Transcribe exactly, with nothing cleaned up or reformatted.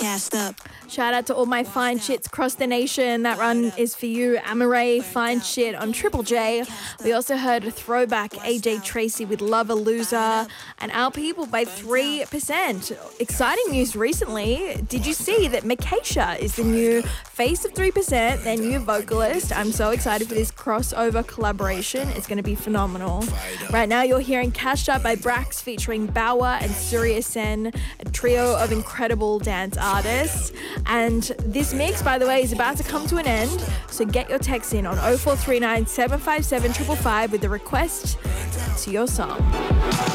Cast up. Shout out to all my fine shits across the nation. That run is for you, Amaray, fine shit on Triple J. We also heard a throwback A J Tracy with Love a Loser and Our People by three percent. Exciting news recently. Did you see that Makesha is the new face of three percent, their new vocalist? I'm so excited for this crossover collaboration. It's going to be phenomenal. Right now you're hearing Cashed Up by Brax featuring Bower and Surya Sen, a trio of incredible dance artists. And this mix, by the way, is about to come to an end, so get your text in on oh four three nine, seven five seven, five five five with a request to your song.